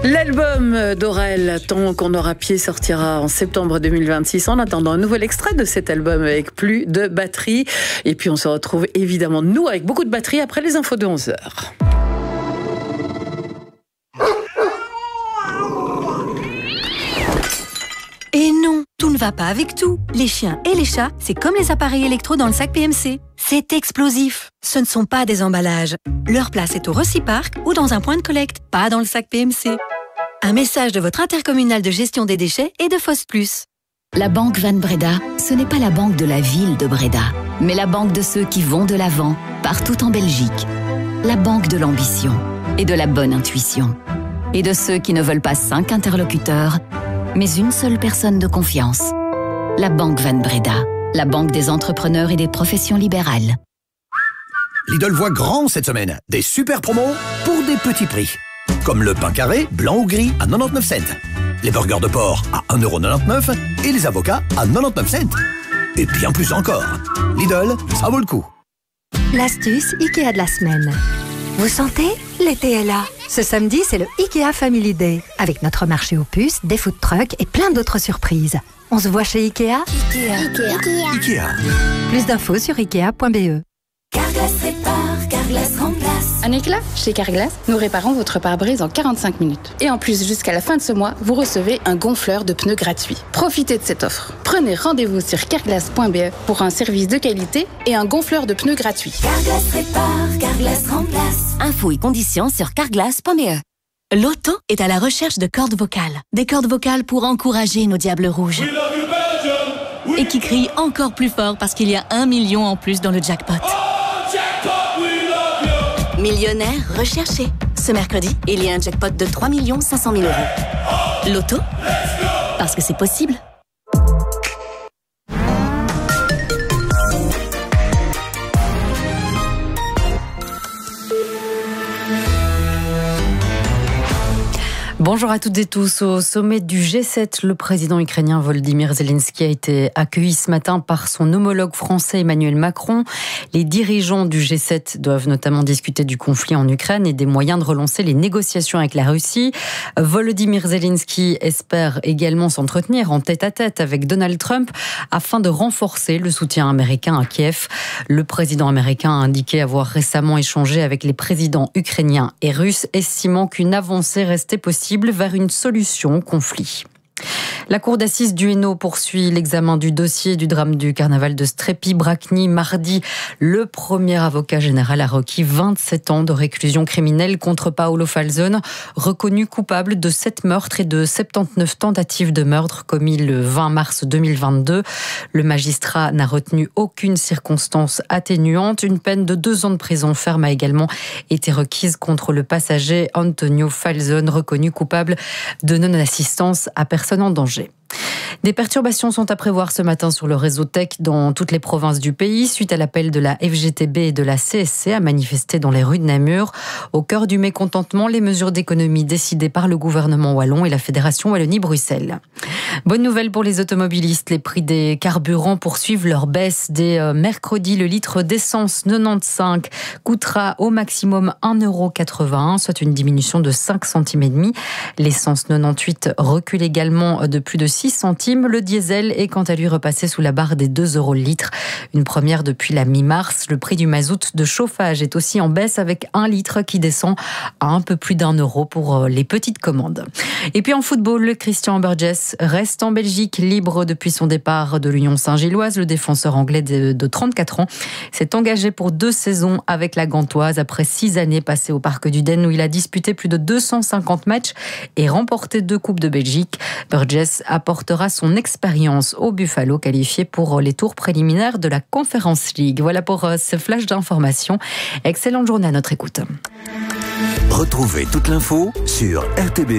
L'album d'Aurel, Tant qu'on aura pied, sortira en septembre 2026. En attendant, un nouvel extrait de cet album avec plus de batterie. Et puis on se retrouve évidemment, nous, avec beaucoup de batterie après les infos de 11h. Et non, tout ne va pas avec tout. Les chiens et les chats, c'est comme les appareils électro dans le sac PMC. C'est explosif. Ce ne sont pas des emballages. Leur place est au Reciparc ou dans un point de collecte, pas dans le sac PMC. Un message de votre intercommunal de gestion des déchets et de Foss Plus. La Banque Van Breda, ce n'est pas la banque de la ville de Breda, mais la banque de ceux qui vont de l'avant, partout en Belgique. La banque de l'ambition et de la bonne intuition. Et de ceux qui ne veulent pas 5 interlocuteurs, mais une seule personne de confiance. La Banque Van Breda, la banque des entrepreneurs et des professions libérales. Lidl voit grand cette semaine. Des super promos pour des petits prix. Comme le pain carré, blanc ou gris à 99 cents. Les burgers de porc à 1,99 € et les avocats à 99 cents. Et bien plus encore. Lidl, ça vaut le coup. L'astuce Ikea de la semaine. Vous sentez? L'été est là. Ce samedi, c'est le Ikea Family Day. Avec notre marché aux puces, des food trucks et plein d'autres surprises. On se voit chez Ikea? Ikea. Plus d'infos sur ikea.be. Carglass répare, Carglass remplace. Un éclat? Chez Carglass, nous réparons votre pare-brise en 45 minutes. Et en plus, jusqu'à la fin de ce mois, vous recevez un gonfleur de pneus gratuit. Profitez de cette offre. Prenez rendez-vous sur carglass.be pour un service de qualité et un gonfleur de pneus gratuit. Carglass répare, Carglass remplace. Infos et conditions sur carglass.be. Loto est à la recherche de cordes vocales. Des cordes vocales pour encourager nos diables rouges. Et qui crient encore plus fort parce qu'il y a 1 million en plus dans le jackpot. Millionnaire recherché. Ce mercredi, il y a un jackpot de 3 500 000 €. Loto, parce que c'est possible. Bonjour à toutes et tous. Au sommet du G7, le président ukrainien Volodymyr Zelensky a été accueilli ce matin par son homologue français Emmanuel Macron. Les dirigeants du G7 doivent notamment discuter du conflit en Ukraine et des moyens de relancer les négociations avec la Russie. Volodymyr Zelensky espère également s'entretenir en tête-à-tête avec Donald Trump afin de renforcer le soutien américain à Kiev. Le président américain a indiqué avoir récemment échangé avec les présidents ukrainiens et russes, estimant qu'une avancée restait possible vers une solution au conflit. La cour d'assises du Hainaut poursuit l'examen du dossier du drame du carnaval de Strépy-Bracny. Mardi, le premier avocat général a requis 27 ans de réclusion criminelle contre Paolo Falzone, reconnu coupable de 7 meurtres et de 79 tentatives de meurtre commis le 20 mars 2022. Le magistrat n'a retenu aucune circonstance atténuante. Une peine de 2 ans de prison ferme a également été requise contre le passager Antonio Falzone, reconnu coupable de non-assistance à personne en danger. Des perturbations sont à prévoir ce matin sur le réseau Tech dans toutes les provinces du pays, suite à l'appel de la FGTB et de la CSC à manifester dans les rues de Namur. Au cœur du mécontentement, les mesures d'économie décidées par le gouvernement wallon et la Fédération Wallonie-Bruxelles. Bonne nouvelle pour les automobilistes, les prix des carburants poursuivent leur baisse. Dès mercredi, le litre d'essence 95 coûtera au maximum 1,81 €, soit une diminution de 5 centimes et demi. L'essence 98 recule également de plus de 6 centimes. Le diesel est quant à lui repassé sous la barre des 2 € le litre. Une première depuis la mi-mars. Le prix du mazout de chauffage est aussi en baisse avec 1 litre qui descend à un peu plus d'1 € pour les petites commandes. Et puis en football, le Christian Burgess reste en Belgique, libre depuis son départ de l'Union Saint-Gilloise. Le défenseur anglais de 34 ans s'est engagé pour 2 saisons avec la Gantoise après 6 années passées au Parc du Den où il a disputé plus de 250 matchs et remporté 2 Coupes de Belgique. Burgess apportera son expérience au Buffalo, qualifié pour les tours préliminaires de la Conference League. Voilà pour ce flash d'information. Excellente journée à notre écoute. Retrouvez toute l'info sur RTB.